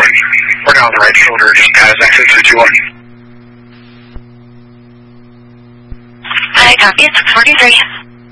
We're now on the right shoulder, just past exit 221. Hi, copy, it's 43.